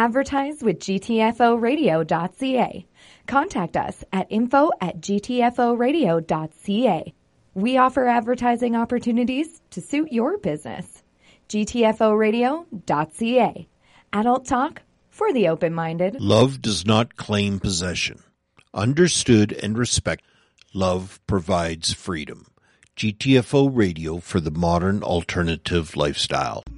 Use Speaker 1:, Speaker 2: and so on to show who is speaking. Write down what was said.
Speaker 1: Advertise with gtforadio.ca. Contact us at info@gtforadio.ca. We offer advertising opportunities to suit your business. gtforadio.ca. Adult talk for the open-minded.
Speaker 2: Love does not claim possession. Understood and respect. Love provides freedom. GTFO Radio for the modern alternative lifestyle.